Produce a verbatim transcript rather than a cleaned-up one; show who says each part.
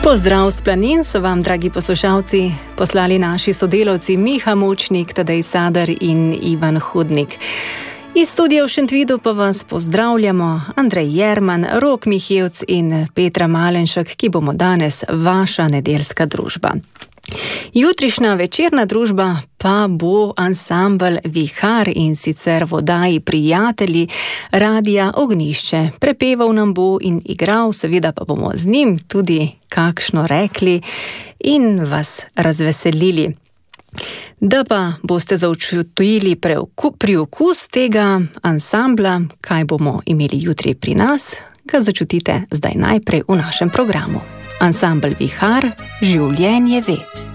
Speaker 1: Pozdrav s planin so vam, dragi poslušalci, poslali naši sodelavci Miha Močnik, Tadej Sadar in Ivan Hudnik. Iz studia v Šentvidu pa vas pozdravljamo Andrej Jerman, Rok Mihevc in Petra Malenšek, ki bomo danes vaša nedeljska družba. Jutrišnja večerna družba pa bo ansambel Vihar, in sicer v oddaji Prijatelji Radia Ognjišče. Prepeval nam bo in igral, seveda pa bomo z njim tudi kakšno rekli in vas razveselili. Da pa boste začutili priokus tega ansambla, kaj bomo imeli jutri pri nas, ga začutite zdaj najprej v našem programu. Ansambel Vihar, Življenje ve.